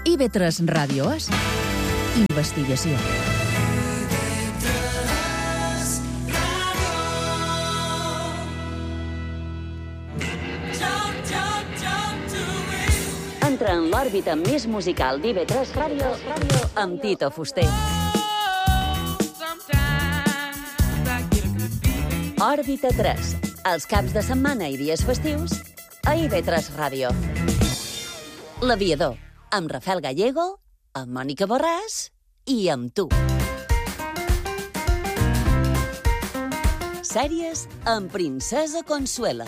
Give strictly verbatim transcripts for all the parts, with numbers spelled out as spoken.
I ve tres Ràdio és investigació. Entra en l'òrbita més musical d'I V tres Ràdio amb Tito Fuster. Òrbita tres, els caps de setmana i dies festius a I V tres Ràdio. L'Aviador, amb Rafael Gallego, amb Mònica Borràs i amb tu. Sèries amb Princesa Consuela.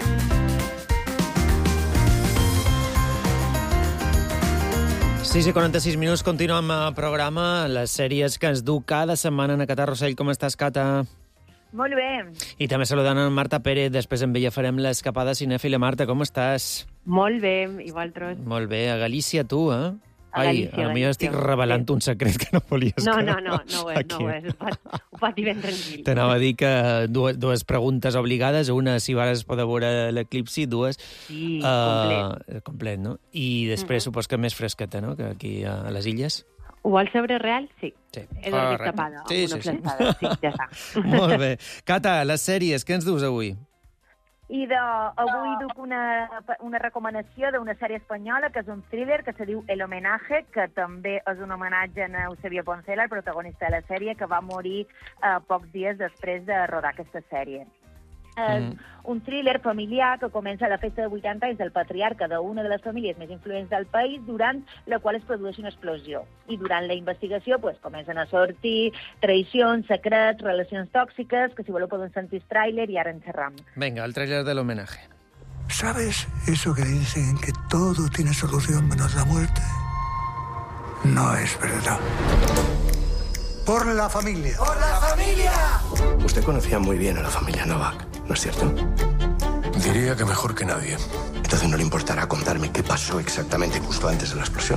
sis i quaranta-sis minuts, continuem el programa, les sèries que ens du cada setmana a Cata Rossell. Com estàs, Cata? Molt bé. I també saludant en Marta Pérez, després amb ella farem l'escapada cinèfila. Marta, com estàs? Molt bé, i vosaltres? Molt bé, a Galícia tu, eh? A Ai, Galícia, a mi estic revelant sí. un secret que no volies no, que no, no, no ho és, no ho és, ho fas, ho fas ben tranquil. T'anava a dir que dues, dues preguntes obligades, una si vares poder veure l'eclipsi, dues... Sí, uh, complet. Complet, no? I després mm-hmm. supos que més fresqueta, no?, que aquí a les illes. Ho vols saber real? Sí. Sí. És una tapada, sí, una sí, sí. flastada, sí, ja està. Molt bé. Cata, les sèries, què ens dus avui? I de, avui duc una, una recomanació d'una sèrie espanyola que és un thriller que se diu El Homenaje, que també és un homenatge a Eusebio Poncela, el protagonista de la sèrie, que va morir eh, pocs dies després de rodar aquesta sèrie. És mm. un thriller familiar que comença a la festa de vuitanta anys del patriarca d'una de les famílies més influents del país, durant la qual es produeix una explosió. I durant la investigació pues, comencen a sortir traïcions, secrets, relacions tòxiques, que si voleu poden sentir el tràiler i ara en xerram. Venga, el tràiler del homenaje. ¿Sabes eso que dicen que todo tiene solución menos la muerte? No es verdad. Por la familia. ¡Por la familia! Usted conocía muy bien a la familia Novak, ¿no es cierto? Diría que mejor que nadie. Entonces no le importará contarme qué pasó exactamente justo antes de la explosión.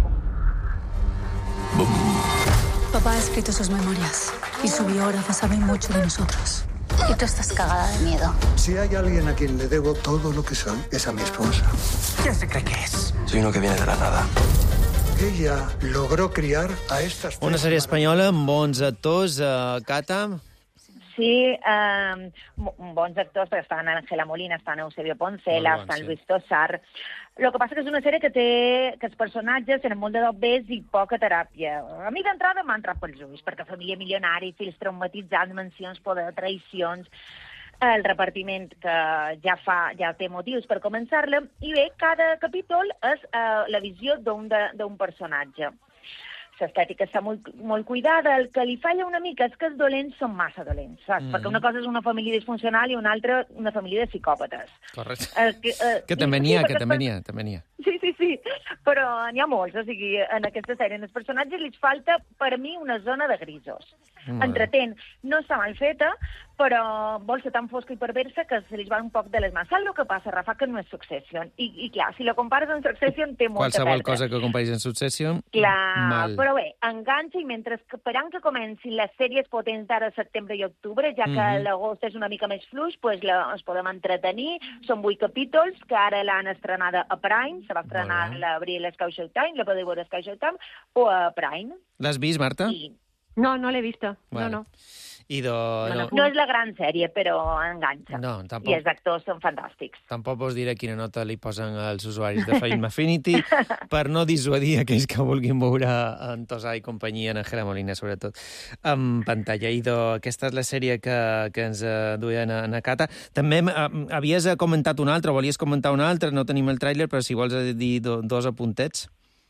¡Bum! Papá ha escrito sus memorias y su biógrafa sabe mucho de nosotros. Y tú estás cagada de miedo. Si hay alguien a quien le debo todo lo que soy, es a mi esposa. ¿Quién se cree que es? Soy uno que viene de la nada. Ella logró criar a estas... Una sèrie espanyola amb bons actors, uh, Cata. Sí, eh, bons actors, perquè estan Ángela Molina, estan Eusebio Poncela, bon, estan sí. Luis Tosar. El que passa que és una sèrie que té que els personatges tenen molt de dobbers i poca teràpia. A mi d'entrada m'ha entrat pels ulls, perquè família milionària, fills traumatitzats, mansions, poder, traïcions, el repartiment que ja fa ja té motius per començar-la, i bé, cada capítol és uh, la visió d'un personatge. L'estètica està molt, molt cuidada, el que li falla una mica és que els dolents són massa dolents, saps? Mm. Perquè una cosa és una família disfuncional i una altra una família de psicòpates. Correcte. El que, eh, que també n'hi ha, sí, que també n'hi ha, també n'hi ha. Sí, sí, sí, però n'hi ha molts, o sigui, en aquesta sèrie, en els personatges li falta, per mi, una zona de grisos. Mm. Entretén, no està mal feta, però vol ser tan fosca i perversa que se li va un poc de les mans. Saps el que passa, Rafa? Que no és Succession. I, i clar, si la compares amb Succession, té molta Qualsevol perdre. cosa que comparis amb Succession, clar, mal. Però bé, enganxa, i mentre que, esperant que comencin les sèries potents d'ara setembre i octubre, ja que mm-hmm. l'agost és una mica més fluix, pues la, ens podem entretenir. Són vuit capítols, que ara l'han estrenada a Prime, se va estrenar a l'abril a Sky Showtime, la podeu veure a Sky Showtime, o a Prime. L'has vist, Marta? Sí. No, no l'he vista. Vale. No, no. I do... no, no. no és la gran sèrie, però enganxa. No, tampoc... I els actors són fantàstics. Tampoc vos diré quina nota li posen als usuaris de Film Affinity per no dissuadir aquells que vulguin veure en Tosar i companyia, en Ángela Molina, sobretot, en pantalla. I do, aquesta és la sèrie que, que ens uh, duien a, a Cata. També uh, havies comentat una altra, volies comentar una altra, no tenim el tràiler, però si vols dir do, dos apuntets.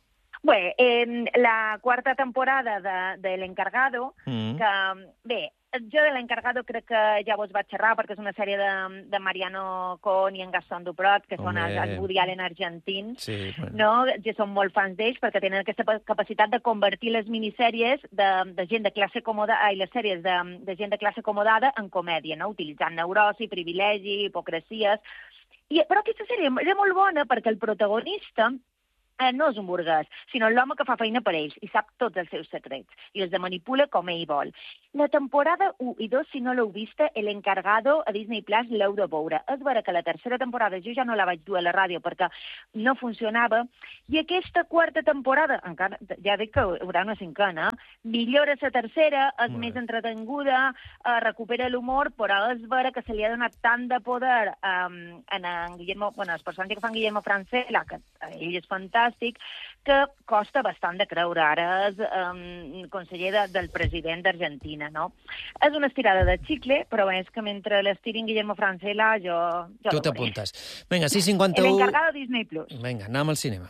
Bé, eh, la quarta temporada de, de L'Encargado, mm. que, bé, jo de L'Encargado crec que ja vos vaig xerrar, perquè és una sèrie de, de Mariano Cohn i en Gastón Duprot, que són els, els Woody Allen argentins, sí, bueno. No? Jo som molt fans d'ells perquè tenen aquesta capacitat de convertir les minissèries de, de gent de classe acomodada, i les sèries de, de gent de classe acomodada en comèdia, no? Utilitzant neurosi, privilegi, hipocresies. I, però aquesta sèrie és molt bona perquè el protagonista Eh, no és un burguès, sinó l'home que fa feina per ells i sap tots els seus secrets i els de manipula com ell vol. La temporada u i dos, si no l'heu vista, El Encargado a Disney Plus l'heu de veure. És vera que la tercera temporada jo ja no la vaig dur a la ràdio perquè no funcionava, i aquesta quarta temporada, encara ja dic que hi haurà una cinquena, millora la tercera, és Molt més bé. entretenguda, eh, recupera l'humor, però és vera que se li ha donat tant de poder um, en, en Guillermo, bueno, els personatges que fan Guillermo Francella, que ell és fantàstic, que costa bastant de creure. Ara és um, conseller de, del president d'Argentina, no? És una estirada de xicle, però és que mentre l'estirin Guillermo Francella, jo... jo Tu la veuré. t'apuntes. Vinga, sis cinquanta u... El Encargado Disney Plus. Vinga, anem al cinema.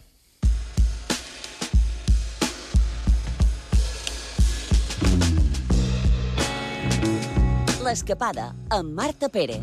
L'escapada, amb Marta Pérez.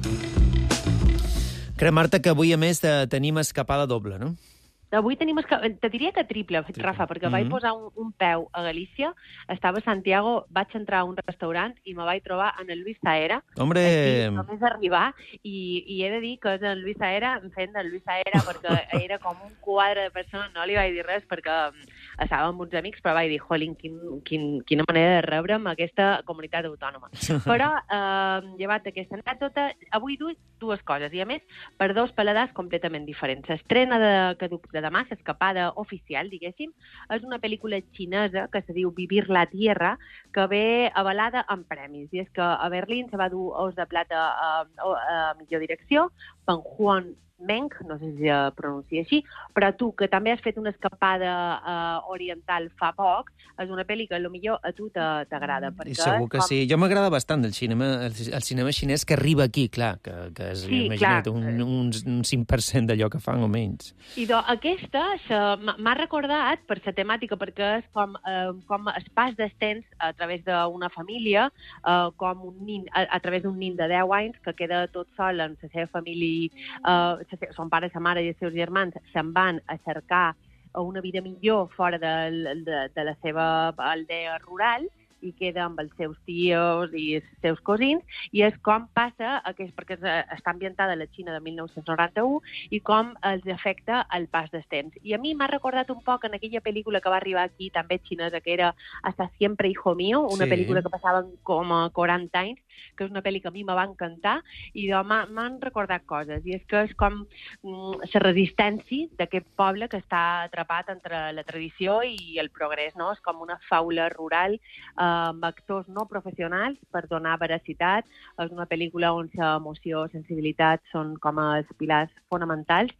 Crec, Marta, que avui, a més, de, tenim escapada doble, no? Avui tenim... Esca... Te diria que triple, Triple. Rafa, perquè Mhm. vaig posar un, un peu a Galícia, estava a Santiago, vaig entrar a un restaurant i me vaig trobar en el Luis Saera. Hombre... Aquí, només arribar, i, i he de dir que és el Luis Saera fent el Luis Saera, perquè era com un quadre de persones, no li vaig dir res perquè estava amb uns amics, però vaig dir, jolín, quin, quin, quina manera de rebre'm aquesta comunitat autònoma. Però, eh, llevat d'aquesta anècdota, avui duc dues coses, i a més, per dos paladars completament diferents. L'estrena de, que duc de demà, l'escapada oficial, diguéssim, és una pel·lícula xinesa que se diu Vivir la Tierra, que ve avalada amb premis. I és que a Berlín se va dur Os de Plata a, a, a millor direcció, Pan Juan Meng, no sé si es pronuncia així, però tu, que també has fet una escapada uh, oriental fa poc, és una pel·li que potser a tu t'agrada. I segur que com... sí. Jo m'agrada bastant el cinema, el, el cinema xinès que arriba aquí, clar, que, que és, sí, imagina't, clar. un, un, un cinc per cent d'allò que fan o menys. I do, aquesta m'ha recordat per la temàtica, perquè és com, eh, com el pas dels temps a través d'una família, eh, com un nin, a, a través d'un nin de deu anys que queda tot sol en la seva família, eh, son pare, sa mare i els seus germans se'n van a cercar una vida millor fora de, de, de la seva aldea rural, i queda amb els seus tios i els seus cosins, i és com passa, aquest, perquè està ambientada a la Xina de mil nou-cents noranta-u, i com els afecta el pas dels temps. I a mi m'ha recordat un poc en aquella pel·lícula que va arribar aquí, també xinesa, que era Hasta siempre, hijo mío, una Sí. pel·lícula que passava com a quaranta anys, que és una pel·li que a mi me va encantar, i m'han recordat coses, i és que és com mm, la resistència d'aquest poble que està atrapat entre la tradició i el progrés, no? És com una faula rural, eh, amb actors no professionals per donar veracitat. És una pel·lícula on l'emoció, sensibilitat són com els pilars fonamentals,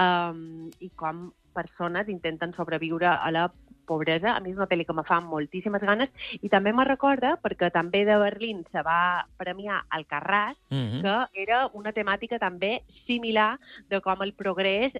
um, i com persones intenten sobreviure a la pobresa. A mi és una pel·li que me fa moltíssimes ganes, i també me recorda, perquè també de Berlín se va premiar Alcarràs, Mm-hmm. que era una temàtica també similar de com el progrés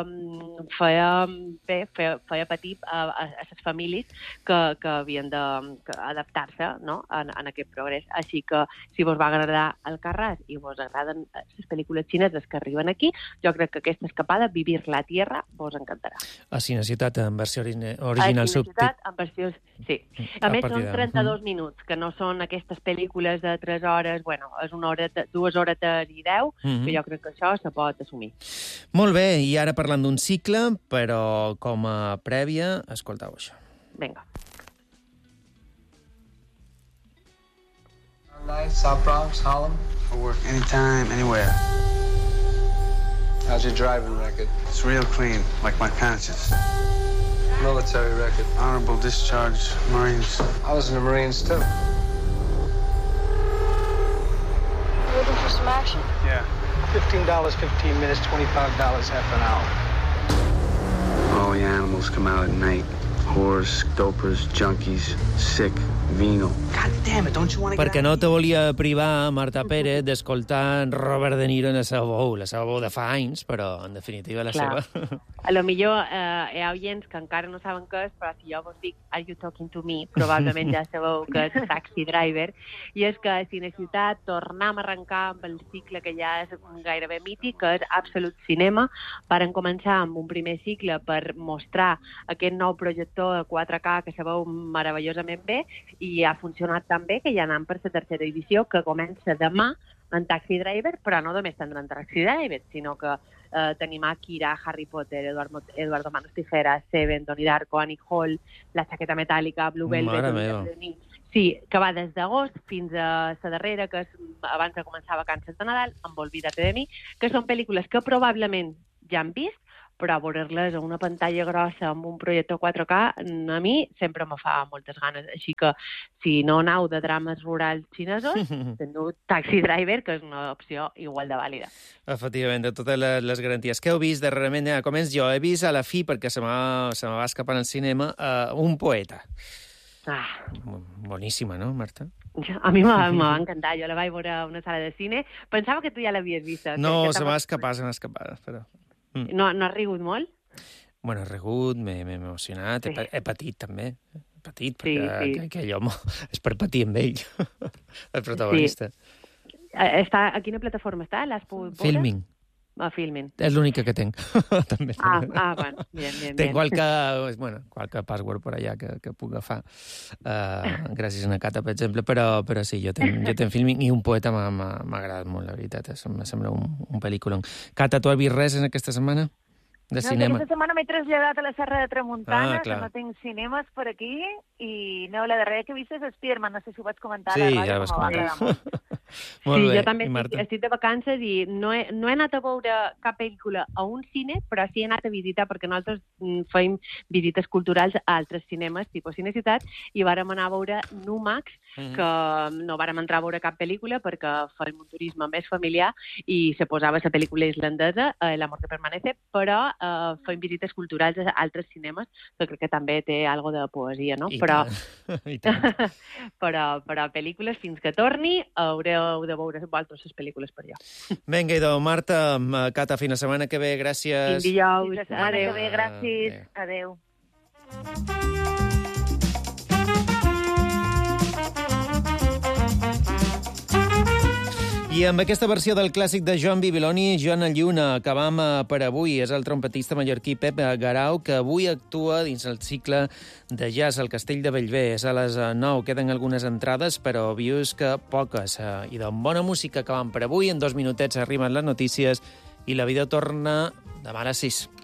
eh, feia, bé, feia, feia patir a, a, a les famílies que, que havien d'adaptar-se, no?, en, en aquest progrés. Així que, si vos va agradar Alcarràs i vos agraden les pel·lícules xineses que arriben aquí, jo crec que aquesta escapada, Vivir la Tierra, vos encantarà. A Cineciutat, en versió origi- A original Cineciutat, subtit. en versió... Sí. A A més, partir són de- trenta-dos minuts, que no són aquestes pel·lícules de tres hores, bueno, és una hora, dues horetes i deu, Mhm. que jo crec que això se pot assumir. Molt bé, i ara parlant d'un cicle, però com a prèvia, escoltau això. Vinga. Night, South Bronx, Harlem. For work anytime, anywhere. How's your driving record? It's real clean, like my conscience. Military record. Honorable discharge, Marines. I was in the Marines too. Looking for some action? Yeah. Fifteen dollars, fifteen minutes, twenty-five dollars, half an hour. All the animals come out at night. Whores, dopers, junkies, sick, venal. God damn it, don't you want to get Perquè no te volia privar, Marta Pérez, d'escoltar Robert De Niro en la seva veu, la seva veu de fa anys, però, en definitiva, la Clar. seva... A lo millor eh, hi ha oients que encara no saben què és, però si jo vos dic Are You Talking to Me, probablement ja sabeu que és Taxi Driver, i és que a Cineciutat tornem a arrencar amb el cicle que ja és gairebé mític, que és Absolut Cinema. Varen començar amb un primer cicle per mostrar aquest nou projector de quatre K que se veu meravellosament bé, i ha funcionat tan bé que ja anem per la tercera edició, que comença demà en Taxi Driver, però no només tindran Taxi Driver, sinó que eh, tenim Akira, Harry Potter, Eduardo, Eduardo Manos Tijeras, Seven, Donnie Darko, Annie Hall, La Chaqueta Metàl·lica, Blue Velvet, Mare meva. Sí, que va des d'agost fins a la darrera, que és abans de començar vacances de Nadal, amb Olvídate de mi, que són pel·lícules que probablement ja han vist, però veure-les a una pantalla grossa amb un projector quatre K, a mi sempre me fa moltes ganes. Així que, si no aneu de drames rurals xinesos, teniu Taxi Driver, que és una opció igual de vàlida. Efectivament, de totes les, les garanties. Què heu vist darrerament? Ja, començ jo. He vist a la fi, perquè se m'ha se me va escapar al cinema, uh, Un poeta. Ah. Boníssima, no, Marta? A mi m'ha encantat. Jo la vaig veure a una sala de cine. Pensava que tu ja l'havies vista. No, que, que se m'ha escapat, se m'ha escapat, però... Mm. No, no has rigut molt? Bueno, he rigut, m'he emocionat, sí. he, he patit també. He patit, perquè sí, sí. aquell home és per patir amb ell, el protagonista. Sí. Està, a quina plataforma està? L'has pogut veure? Filming. A Filming. És l'única que tenc. també. Ah, ah, bueno, bien, bien. Tenc qualque, bueno, qualque password per allà que, que puc agafar, uh, gràcies a Nakata, per exemple, però, però sí, jo tenc, jo tenc Filming i Un poeta m'ha agradat molt, la veritat, em sembla un, un pel·lículon. Cata, tu has vist res en aquesta setmana? De no, cinema? Aquesta setmana m'he traslladat a la Serra de Tramuntana, ah, que no tinc cinemes per aquí, i no, la darrera que he vist és Spiderman, no sé si ho vaig comentar sí, a la ràdio, ja vas comentar. molt. Molt sí, bé. Jo també estic, estic de vacances i no he, no he anat a veure cap pel·lícula a un cine, però sí he anat a visitar, perquè nosaltres feim visites culturals a altres cinemes, tipus Cineciutat, i vàrem anar a veure Numax, mm-hmm. que no vàrem entrar a veure cap pel·lícula perquè feim un turisme més familiar i se posava la pel·lícula islandesa, eh, L'amor que permanece, però eh, feim visites culturals a altres cinemes, que crec que també té algo de poesia, no? I però, tant. I tant. però, però pel·lícules, fins que torni, haureu de veure vosaltres les pel·lícules per allà. Vinga, idò, Marta, Cata, fins la setmana que ve, gràcies. Fins dijous. Fins la setmana Adéu. que ve, gràcies. Adéu. I amb aquesta versió del clàssic de Joan Bibiloni, Joan a Lluna, acabam per avui. És el trompetista mallorquí Pep Garau, que avui actua dins el cicle de jazz al Castell de Bellver. És a les nou, queden algunes entrades, però vius que poques. I de bona música acabam per avui. En dos minutets arriben les notícies i la vida torna demà a les sis.